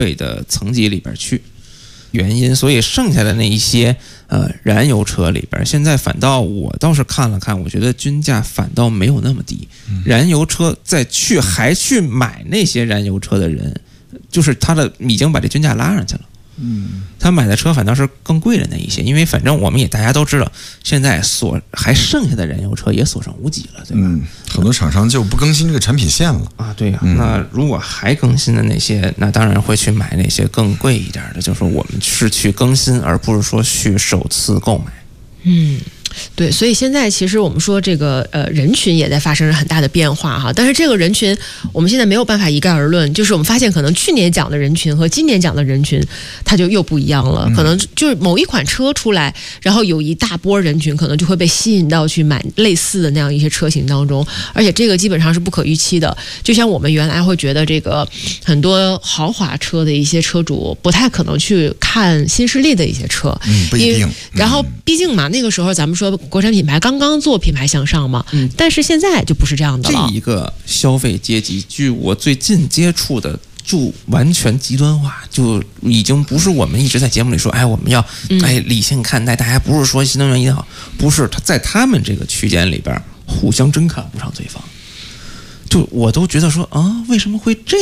费的层级里边去。原因，所以剩下的那一些燃油车里边，现在反倒我倒是看了看，我觉得均价反倒没有那么低。燃油车还去买那些燃油车的人，就是已经把这均价拉上去了。他买的车反倒是更贵的那一些，因为反正我们大家都知道，现在还剩下的燃油车也所剩无几了，对吧？ 很多厂商就不更新这个产品线了啊。对呀，那如果还更新的那些，那当然会去买那些更贵一点的，就是说我们是去更新，而不是说去首次购买。 对，所以现在其实我们说这个人群也在发生着很大的变化哈，但是这个人群我们现在没有办法一概而论，就是我们发现可能去年讲的人群和今年讲的人群它就又不一样了，可能就是某一款车出来，然后有一大波人群可能就会被吸引到去买类似的那样一些车型当中，而且这个基本上是不可预期的。就像我们原来会觉得这个很多豪华车的一些车主不太可能去看新势力的一些车， 不一定。 然后毕竟嘛，那个时候咱们说国产品牌刚刚做品牌向上嘛，但是现在就不是这样的了。 这一个消费阶级，据我最近接触的，就完全极端化，就已经不是我们一直在节目里说，我们要理性看待，大家不是说新能源也好，不是在他们这个区间里边互相真看不上对方，就我都觉得说为什么会这